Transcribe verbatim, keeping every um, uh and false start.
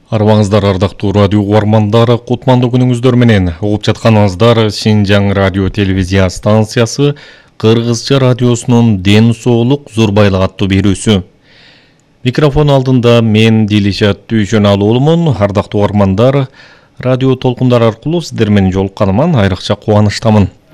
Арбаңыздар ардактуу радио угармандары, кутмандуу күнүңүздөр менен. Угуп жатканыңыздар Шинжаң радио телевизия станциясы Кыргызча радиосунун Ден соолук Зурбайлык аттуу берүүсү. Микрофон алдында мен Дилишат Дүйшөналуулумун. Ардактуу угармандар, радио толкундар аркылуу сиздер менен жолукканыма айрыкча кубанычтамын.